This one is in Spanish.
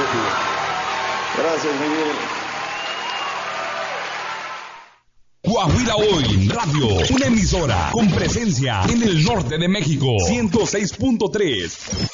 Gracias, Miguel. Coahuila Hoy Radio, una emisora con presencia en el norte de México, 106.3.